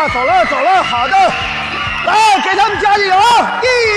了，走了，好的，来，给他们加加油！1、